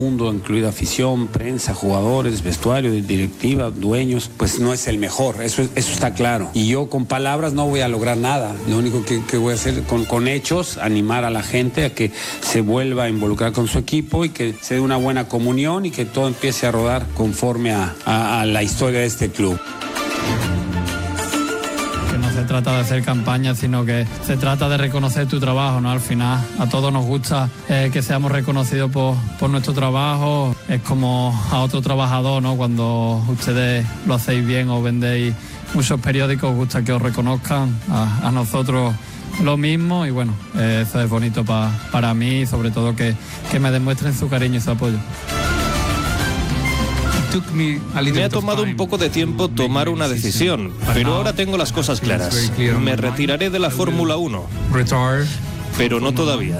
mundo, incluida afición, prensa, jugadores, vestuario, directiva, dueños, pues no es el mejor, eso está claro. Y yo con palabras no voy a lograr nada. Lo único que voy a hacer con hechos, animar a la gente a que se vuelva a involucrar con su equipo y que se dé una buena comunión y que todo empiece a rodar conforme a la historia de este club. Se trata de hacer campaña, sino que se trata de reconocer tu trabajo, ¿no? Al final a todos nos gusta que seamos reconocidos por nuestro trabajo. Es como a otro trabajador, ¿no? Cuando ustedes lo hacéis bien o vendéis muchos periódicos, os gusta que os reconozcan. A nosotros lo mismo, y bueno, eso es bonito para mí, y sobre todo que me demuestren su cariño y su apoyo. Me ha tomado un poco de tiempo tomar una decisión, pero ahora tengo las cosas claras. Me retiraré de la Fórmula 1, pero no todavía.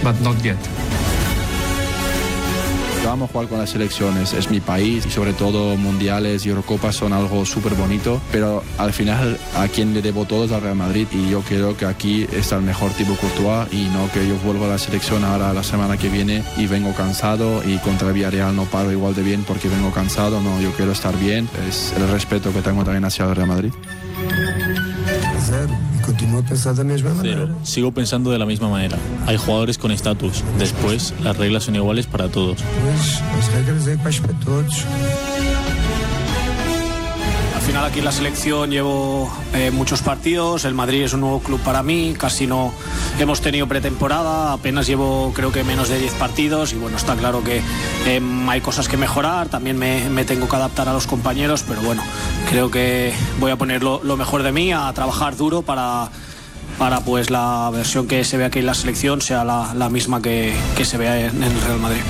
Yo amo jugar con las selecciones, es mi país y sobre todo mundiales y Eurocopas son algo súper bonito, pero al final a quien le debo todo es al Real Madrid y yo creo que aquí está el mejor tipo Courtois y no que yo vuelvo a la selección ahora la semana que viene y vengo cansado y contra el Villarreal no paro igual de bien porque vengo cansado, no, yo quiero estar bien, es el respeto que tengo también hacia el Real Madrid. Cero. Sigo pensando de la misma manera. Hay jugadores con estatus. Después, las reglas son iguales para todos. Al final aquí en la selección llevo muchos partidos. El Madrid es un nuevo club para mí. Casi no hemos tenido pretemporada. Apenas llevo creo que menos de 10 partidos. Y bueno, está claro que hay cosas que mejorar. También me tengo que adaptar a los compañeros. Pero bueno, creo que voy a poner lo mejor de mí, a trabajar duro para pues la versión que se ve aquí en la selección sea la misma que se vea en el Real Madrid.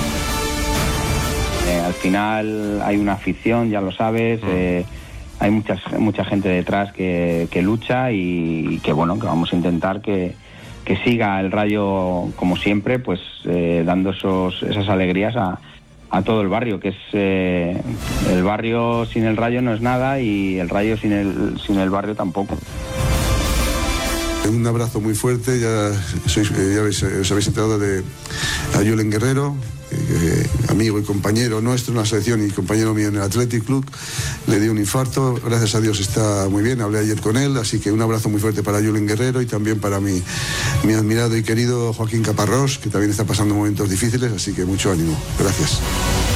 Al final hay una afición, ya lo sabes, hay mucha gente detrás que lucha y que bueno, que vamos a intentar que siga el Rayo como siempre, pues dando esas alegrías a todo el barrio, que es el barrio sin el Rayo no es nada y el Rayo sin el barrio tampoco. Un abrazo muy fuerte, os habéis enterado de Julen Guerrero, amigo y compañero nuestro en la selección y compañero mío en el Athletic Club. Le dio un infarto, gracias a Dios está muy bien, hablé ayer con él, así que un abrazo muy fuerte para Julen Guerrero y también para mi admirado y querido Joaquín Caparrós, que también está pasando momentos difíciles, así que mucho ánimo. Gracias.